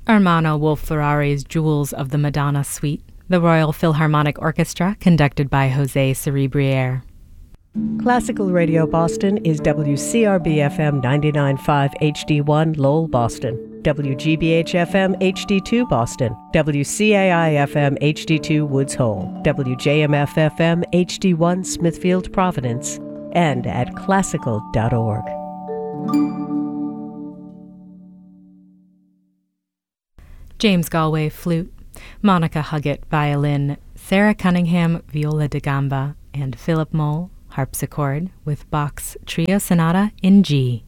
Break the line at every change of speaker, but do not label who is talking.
Ermanno Wolf-Ferrari's Jewels of the Madonna Suite, the Royal Philharmonic Orchestra, conducted by José Cerebriere.
Classical Radio Boston is WCRB-FM 99.5 HD1 Lowell, Boston, WGBH-FM HD2 Boston, WCAI-FM HD2 Woods Hole, WJMF-FM HD1 Smithfield, Providence, and at classical.org.
James Galway, flute, Monica Huggett, violin, Sarah Cunningham, viola da gamba, and Philip Moll, harpsichord, with Bach's Trio Sonata in G.